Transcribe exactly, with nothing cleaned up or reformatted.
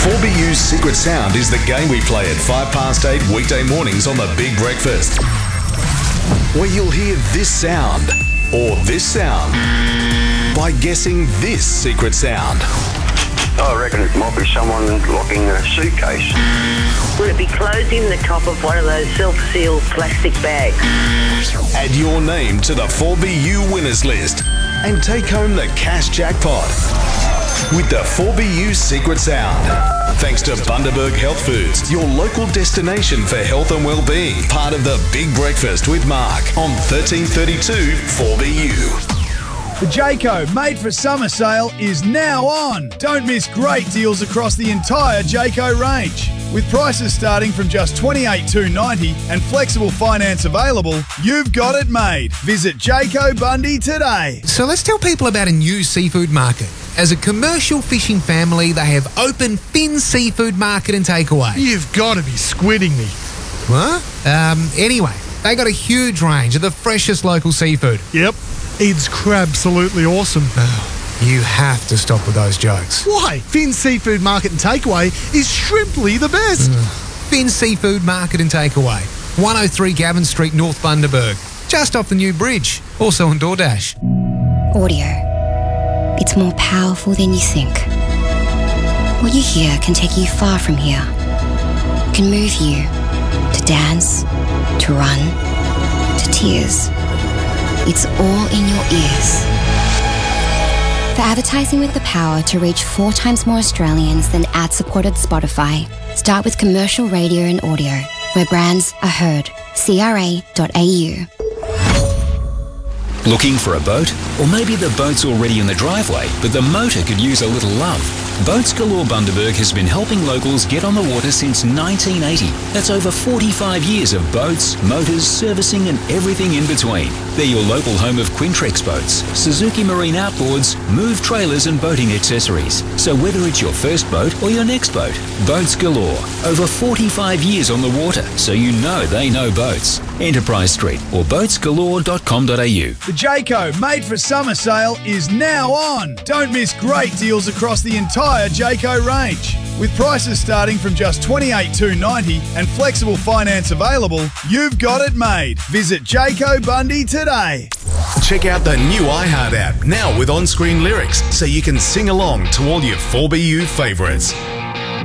four B U's Secret Sound is the game we play at five past eight weekday mornings on The Big Breakfast, where you'll hear this sound or this sound by guessing this secret sound. I reckon it might be someone locking a suitcase. Would it be closing the top of one of those self-sealed plastic bags? Add your name to the four B U winners list and take home the cash jackpot with the four B U Secret Sound. Thanks to Bundaberg Health Foods, your local destination for health and well-being. Part of the Big Breakfast with Mark on thirteen thirty-two four B U. The Jayco Made for Summer sale is now on. Don't miss great deals across the entire Jayco range. With prices starting from just twenty-eight thousand two hundred ninety dollars and flexible finance available, you've got it made. Visit Jayco Bundy today. So let's tell people about a new seafood market. As a commercial fishing family, they have opened Finn Seafood Market and Takeaway. You've got to be squidding me. What? Um, anyway, they got a huge range of the freshest local seafood. Yep. It's crab-absolutely awesome. You have to stop with those jokes. Why? Finn Seafood Market and Takeaway is shrimply the best. Finn Seafood Market and Takeaway, one oh three Gavin Street, North Bundaberg, just off the new bridge, also on DoorDash. Audio. It's more powerful than you think. What you hear can take you far from here. It can move you to dance, to run, to tears. It's all in your ears. For advertising with the power to reach four times more Australians than ad-supported Spotify, start with commercial radio and audio, where brands are heard. C R A dot A U. Looking for a boat? Or maybe the boat's already in the driveway, but the motor could use a little love. Boats Galore Bundaberg has been helping locals get on the water since nineteen eighty. That's over forty-five years of boats, motors, servicing and everything in between. They're your local home of Quintrex boats, Suzuki Marine Outboards, Move trailers and boating accessories. So whether it's your first boat or your next boat, Boats Galore. Over forty-five years on the water, so you know they know boats. Enterprise Street or boats galore dot com dot a u. The Jayco Made for Summer sale is now on. Don't miss great deals across the entire Jayco range. With prices starting from just twenty-eight thousand two hundred ninety dollars and flexible finance available, you've got it made. Visit Jayco Bundy today. Check out the new iHeart app now with on-screen lyrics so you can sing along to all your four B U favourites.